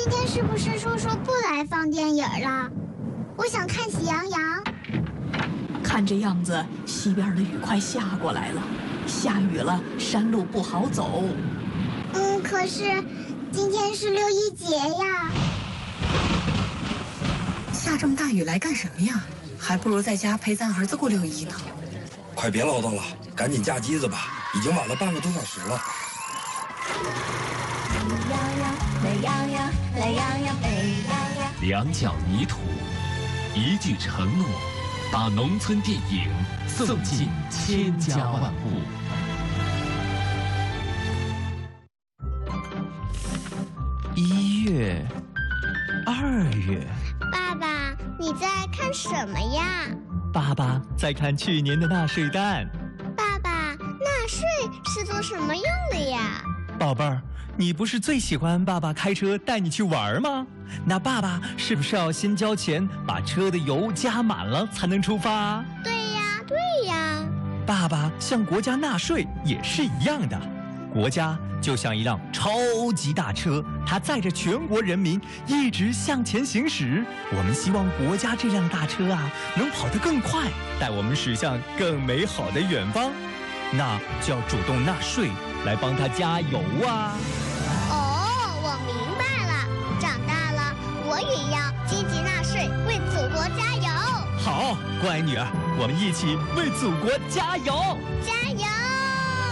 今天是不是叔叔不来放电影了？我想看《喜羊羊》。 看这样子，西边的雨快下过来了，下雨了，山路不好走。 可是今天是6·1节呀。 下这么大雨来干什么呀？还不如在家陪咱儿子过6·1呢。 快别唠叨了，赶紧架机子吧，已经晚了半个多小时了。 两脚泥土，一句承诺，把农村电影送进千家万户。 1月、2月， 爸爸，你在看什么呀？ 爸爸在看去年的纳税单。 爸爸，纳税是做什么用的呀？ 宝贝儿，你不是最喜欢爸爸开车带你去玩吗？那爸爸是不是要先交钱，把车的油加满了才能出发？ 对呀，对呀。 爸爸向国家纳税也是一样的。国家就像一辆超级大车，它载着全国人民一直向前行驶。我们希望国家这辆大车啊，能跑得更快，带我们驶向更美好的远方。那就要主动纳税，来帮它加油啊！ 哦，我明白了。长大了，我也要积极纳税，为祖国加油。 好，乖女儿，我们一起为祖国加油！ 加